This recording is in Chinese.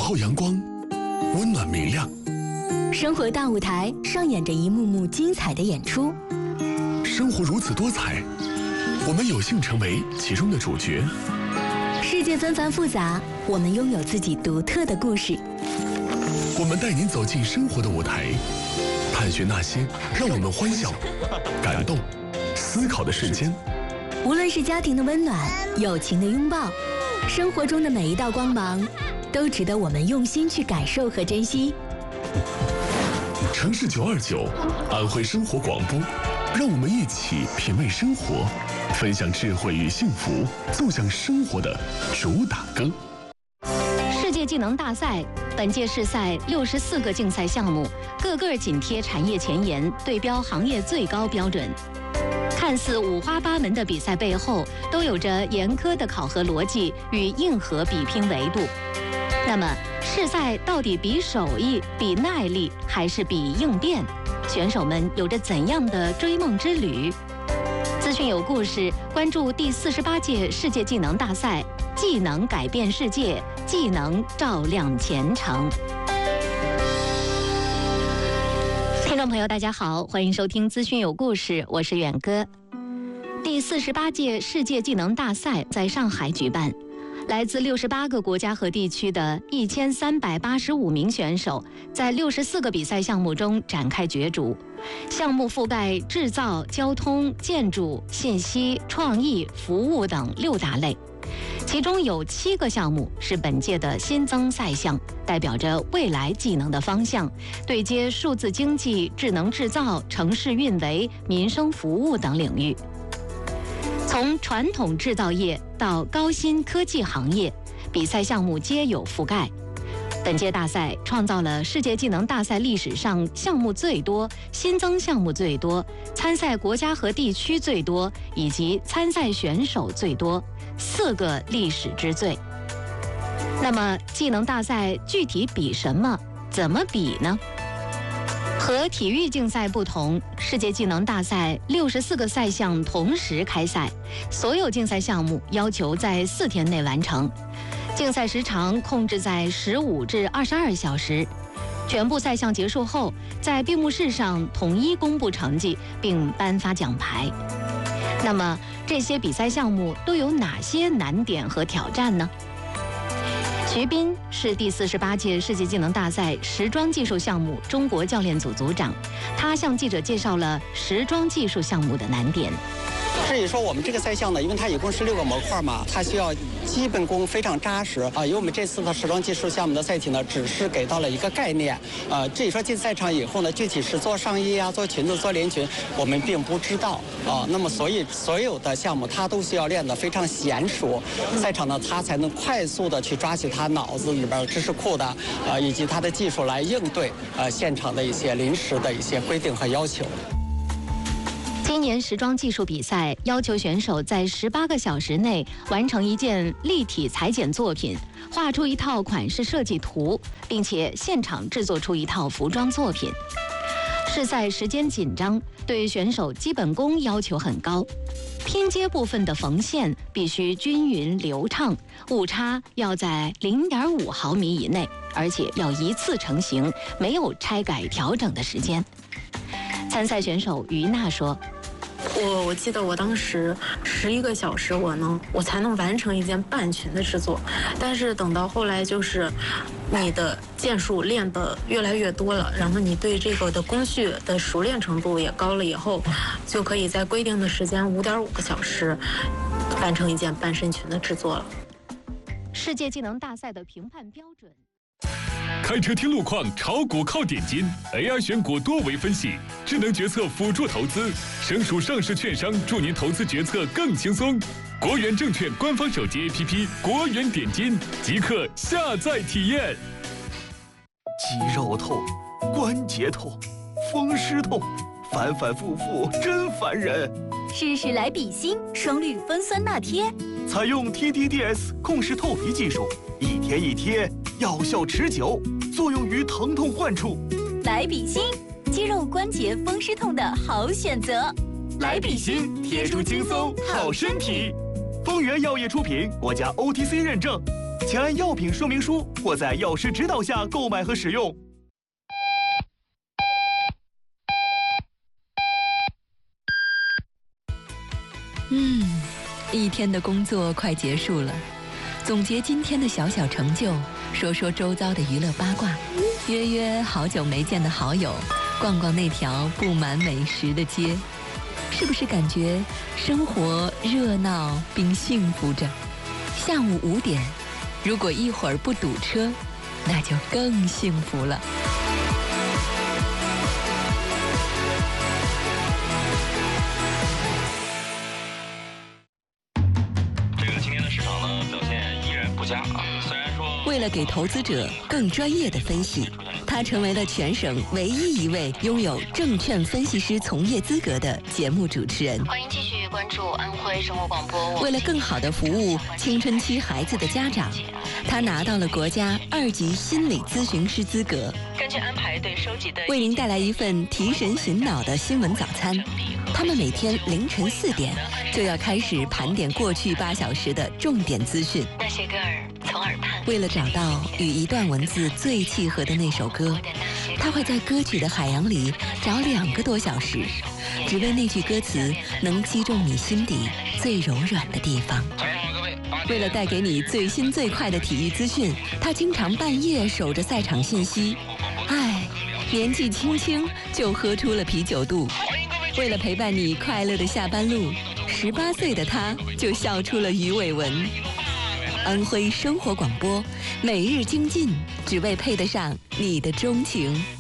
后阳光，温暖明亮。 生活大舞台上演着一幕幕精彩的演出。 生活如此多彩，我们有幸成为其中的主角。 世界纷繁复杂，我们拥有自己独特的故事。 我们带您走进生活的舞台，探寻那些让我们欢笑、感动、思考的瞬间。 无论是家庭的温暖、友情的拥抱，生活中的每一道光芒，都值得我们用心去感受和珍惜。 城市929，安徽生活广播，让我们一起品味生活，分享智慧与幸福，奏响生活的主打歌。 世界技能大赛本届试赛64个竞赛项目，个个紧贴产业前沿，对标行业最高标准。看似五花八门的比赛背后，都有着严苛的考核逻辑与硬核比拼维度。那么，试赛到底比手艺、比耐力，还是比应变？选手们有着怎样的追梦之旅？资讯有故事，关注第48届世界技能大赛，技能改变世界，技能照亮前程。听众朋友，大家好，欢迎收听资讯有故事，我是远哥。第48届世界技能大赛在上海举办，来自68个国家和地区的1385名选手，在64个比赛项目中展开角逐。项目覆盖制造、交通、建筑、信息、创意、服务等6大类。其中有7个项目是本届的新增赛项，代表着未来技能的方向，对接数字经济、智能制造、城市运维、民生服务等领域。从传统制造业到高新科技行业，比赛项目皆有覆盖。本届大赛创造了世界技能大赛历史上项目最多、新增项目最多、参赛国家和地区最多，以及参赛选手最多4个历史之最。那么，技能大赛具体比什么？怎么比呢？和体育竞赛不同，世界技能大赛64个赛项同时开赛，所有竞赛项目要求在4天内完成，竞赛时长控制在15至22小时。全部赛项结束后，在闭幕式上统一公布成绩，并颁发奖牌。那么，这些比赛项目都有哪些难点和挑战呢？徐斌是第48届世界技能大赛时装技术项目中国教练组组长，他向记者介绍了时装技术项目的难点。 至于说我们这个赛项呢，因为它一共是6个模块嘛，它需要基本功非常扎实啊。因为我们这次的时装技术项目的赛题呢，只是给到了一个概念，至于说进赛场以后呢，具体是做上衣啊、做裙子、做连裙，我们并不知道啊。那么所以所有的项目它都需要练得非常娴熟，赛场呢它才能快速的去抓取他脑子里边知识库的以及他的技术来应对现场的一些临时的一些规定和要求。 今年时装技术比赛要求选手在18个小时内完成一件立体裁剪作品，画出一套款式设计图，并且现场制作出一套服装作品。试赛时间紧张，对选手基本功要求很高。拼接部分的缝线必须均匀流畅，误差要在0.5毫米以内，而且要一次成型，没有拆改调整的时间。参赛选手于娜说： 我记得我当时11个小时我才能完成一件半裙的制作，但是等到后来就是你的件数练得越来越多了，然后你对这个的工序的熟练程度也高了以后，就可以在规定的时间5.5个小时完成一件半身裙的制作了。 世界技能大赛的评判标准。 开车听路况，炒股靠点金 ，AI 选股多维分析，智能决策辅助投资，省属上市券商助您投资决策更轻松。国元证券官方手机 APP 国元点金，即刻下载体验。 肌肉痛、关节痛、风湿痛，反反复复真烦人。 试试来比心双氯芬酸钠贴， 采用 TTDS 控式透皮技术，一贴一贴，药效持久，作用于疼痛患处。 来比心，肌肉关节风湿痛的好选择。 来比心，贴出轻松好身体。丰源药业出品，国家 OTC 认证， 请按药品说明书或在药师指导下购买和使用。 一天的工作快结束了，总结今天的小小成就，说说周遭的娱乐八卦，约约好久没见的好友，逛逛那条布满美食的街，是不是感觉生活热闹并幸福着？下午5点，如果一会儿不堵车，那就更幸福了。为了给投资者更专业的分析，他成为了全省唯一一位拥有证券分析师从业资格的节目主持人。 欢迎继续关注安徽生活广播。 为了更好地服务青春期孩子的家长，他拿到了国家2级心理咨询师资格。 根据安排对收集的， 为您带来一份提神醒脑的新闻早餐。他们每天凌晨4点就要开始盘点过去8小时的重点资讯。 那些歌儿从耳畔。 为了找到与一段文字最契合的那首歌，他会在歌曲的海洋里找2个多小时，只为那句歌词能击中你心底最柔软的地方。为了带给你最新最快的体育资讯，他经常半夜守着赛场信息。年纪轻轻就喝出了啤酒肚。为了陪伴你快乐的下班路，18岁的他就笑出了鱼尾纹。安徽生活广播，每日精进，只为配得上你的钟情。